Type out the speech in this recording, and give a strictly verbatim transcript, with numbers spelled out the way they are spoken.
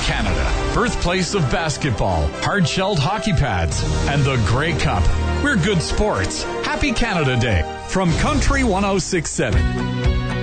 Canada, birthplace of basketball, hard-shelled hockey pads, and the Grey Cup. We're good sports. Happy Canada Day from Country one oh six point seven.